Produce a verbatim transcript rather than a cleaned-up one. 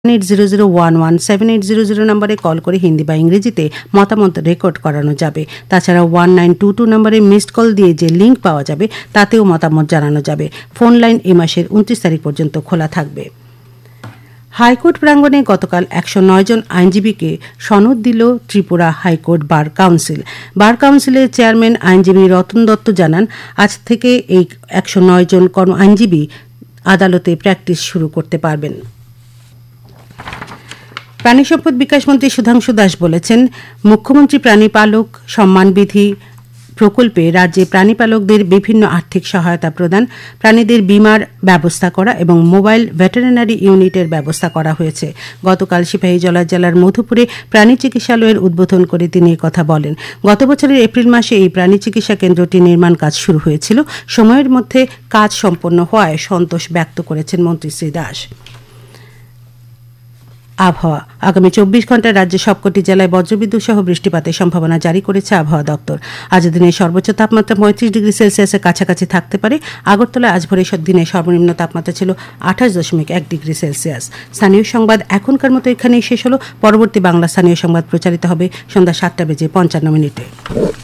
Eight zero zero one one seven eight zero zero নম্বরে call করে হিন্দি বা ইংরেজিতে মতামত রেকর্ড করানো যাবে। তাছাড়া ওয়ান নাইন টু টু নম্বরে মিসড কল দিয়ে যে লিঙ্ক পাওয়া যাবে তাতেও মতামত জানানো যাবে। ফোন লাইন এ মাসের উনত্রিশ তারিখ পর্যন্ত খোলা থাকবে। হাইকোর্ট প্রাঙ্গণে গতকাল একশো নয় জন আইনজীবীকে সনদ দিল ত্রিপুরা হাইকোর্ট বার কাউন্সিল। বার কাউন্সিলের চেয়ারম্যান আইনজীবী রতন দত্ত জানান, আজ থেকে এই একশো নয় জন কর্ম আইনজীবী আদালতে প্র্যাকটিস শুরু করতে পারবেন। প্রাণী সম্পদ বিকাশ মন্ত্রী সুধাংশু দাস বলেছেন, মুখ্যমন্ত্রী প্রাণীপালক সম্মান বিধি প্রকল্পে রাজ্যে প্রাণীপালকদের বিভিন্ন আর্থিক সহায়তা প্রদান, প্রাণীদের বীমার ব্যবস্থা করা এবং মোবাইল ভেটেরিনারি ইউনিটের ব্যবস্থা করা হয়েছে। গতকাল সিপাহীজলা জেলার মধুপুরে প্রাণী চিকিৎসালয়ের উদ্বোধন করে তিনি কথা বলেন। গত বছরের এপ্রিল মাসে এই প্রাণী চিকিৎসা কেন্দ্রটি নির্মাণ কাজ শুরু হয়েছিল। সময়ের মধ্যে কাজ সম্পন্ন হওয়ায় সন্তোষ ব্যক্ত করেছেন মন্ত্রী শ্রী দাস। আবহাওয়া, আগামী চব্বিশ ঘন্টায় রাজ্যের সবকটি জেলায় বজ্রবিদ্যুৎ সহ বৃষ্টিপাতের সম্ভাবনা জারি করেছে আবহাওয়া দপ্তর। আজ দিনের সর্বোচ্চ তাপমাত্রা পঁয়ত্রিশ ডিগ্রি সেলসিয়াসের কাছাকাছি থাকতে পারে। আগরতলায় আজ ভোরে দিনের সর্বনিম্ন তাপমাত্রা ছিল আঠাশ দশমিক এক ডিগ্রি সেলসিয়াস। স্থানীয় সংবাদ এখনকার মতো এখানেই শেষ হলো। পরবর্তী বাংলা স্থানীয় সংবাদ প্রচারিত হবে সন্ধ্যা সাতটা বেজে পঞ্চান্ন মিনিটে।